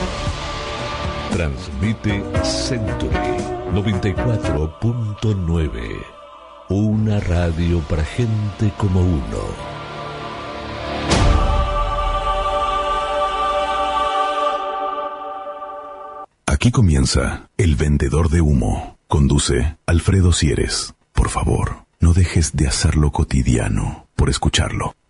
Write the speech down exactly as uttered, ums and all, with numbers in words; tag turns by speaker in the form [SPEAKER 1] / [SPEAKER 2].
[SPEAKER 1] Transmite Century noventa y cuatro punto nueve. Una radio para gente como uno.
[SPEAKER 2] Aquí comienza El Vendedor de Humo. Conduce Alfredo Sieres. Por favor, no dejes de hacerlo cotidiano por escucharlo.